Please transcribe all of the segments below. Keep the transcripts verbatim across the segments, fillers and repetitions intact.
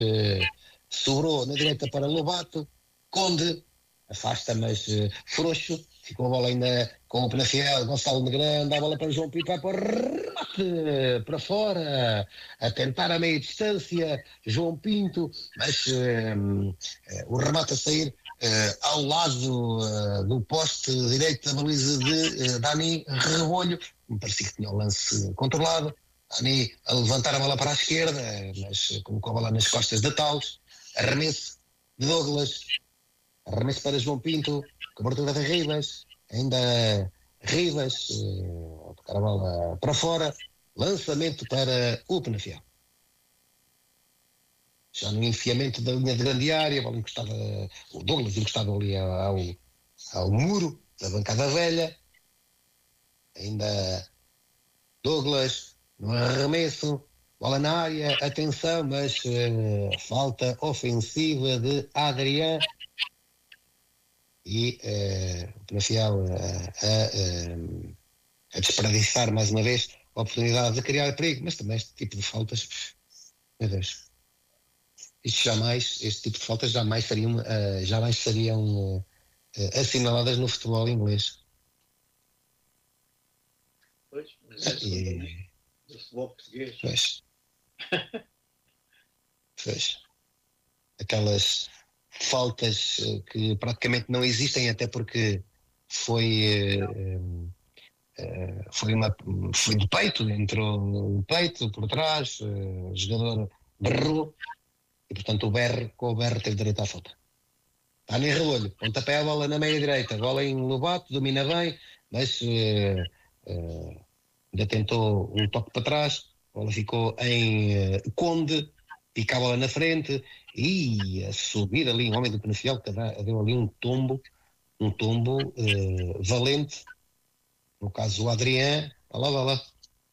eh, sobrou na direita para Lobato, Conde, afasta, mas eh, frouxo, ficou a bola ainda com o Penafiel, Gonçalo Negrão, dá a bola para João Pinto, vai para o remate para fora, a tentar a meia distância, João Pinto, mas eh, eh, o remate a sair eh, ao lado eh, do poste direito da baliza de eh, Dani Rebolho, me parecia que tinha o lance controlado, Dani a levantar a bola para a esquerda, mas colocou a bola nas costas de Taus, arremesso de Douglas, arremesso para João Pinto, cobertura de Rivas, ainda Rivas, uh, tocar a bola para fora, lançamento para o Penafiel. Já no enfiamento da linha de grande área, a bola encostada, o Douglas encostado ali ao, ao muro da bancada velha, ainda Douglas no arremesso, bola na área, atenção, mas uh, falta ofensiva de Adrián. E uh, o Penafiel uh, a, uh, a desperdiçar mais uma vez a oportunidade de criar perigo, mas também este tipo de faltas, meu Deus, isto jamais, este tipo de faltas jamais seriam, uh, jamais seriam uh, uh, assinaladas no futebol inglês. Pois, mas é e, do futebol português. Pois. Pois. Aquelas faltas que praticamente não existem, até porque foi uh, uh, foi, uma, foi de peito, entrou no peito por trás, uh, o jogador berrou e portanto o Berre, com o Berre teve direito à falta. Dani Rebolho, pontapé a bola na meia direita, bola em Lobato, domina bem, mas uh, uh, ainda tentou um toque para trás, a bola ficou em uh, Conde, pica a bola na frente e a subir ali um homem do Penafiel que deu ali um tombo, um tombo uh, valente, no caso o Adrián, olha lá, olha lá.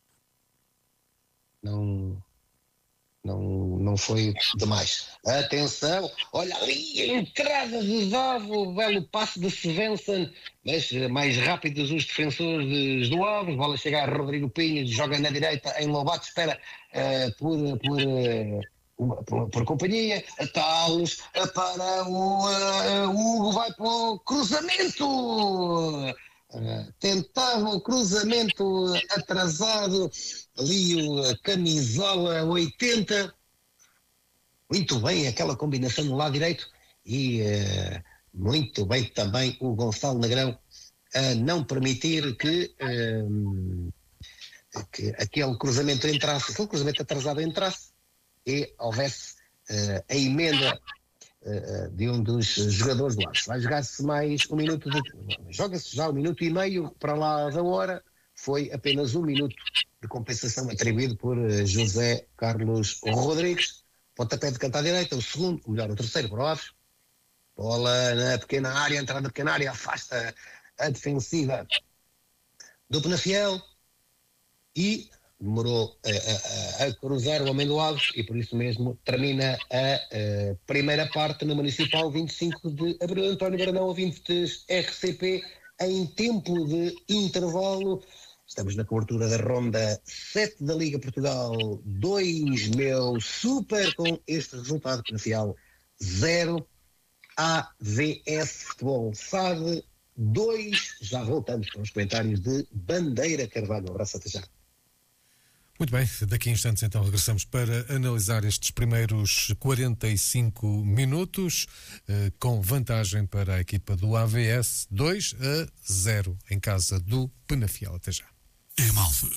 Não, não, não foi demais. Atenção, olha ali a entrada de Davo, o belo passe de Svensson, mas mais rápidos os defensores do Alves, bola chega a Rodrigo Pinho, joga na direita em Lobato, espera uh, por... por uh, Por, por companhia, a Talos, para o uh, Hugo, vai para o cruzamento, uh, tentava o cruzamento atrasado, ali o uh, camisola oitenta, muito bem aquela combinação no lado direito e uh, muito bem também o Gonçalo Negrão a não permitir que, uh, que aquele cruzamento entrasse, aquele cruzamento atrasado entrasse e houvesse uh, a emenda uh, de um dos jogadores do Aves. Vai jogar-se mais um minuto, de... joga-se já um minuto e meio para lá da hora, foi apenas um minuto de compensação atribuído por uh, José Carlos Rodrigues, pontapé de canto à direita, o segundo, ou melhor, o terceiro para o Aves, bola na pequena área, entrada na pequena área, afasta a defensiva do Penafiel e demorou a, a, a cruzar o homem do Aves e por isso mesmo termina a, a primeira parte no Municipal vinte e cinco de Abril. António Brandão, ouvintes R C P, em tempo de intervalo. Estamos na cobertura da ronda sete da Liga Portugal dois, meu super, com este resultado Penafiel zero, A V S Futebol Sade dois. Já voltamos para os comentários de Bandeira Carvalho. Um abraço, até já. Muito bem, daqui a instantes então regressamos para analisar estes primeiros quarenta e cinco minutos, eh, com vantagem para a equipa do A V S, dois a zero em casa do Penafiel. Até já. Em Amalfe,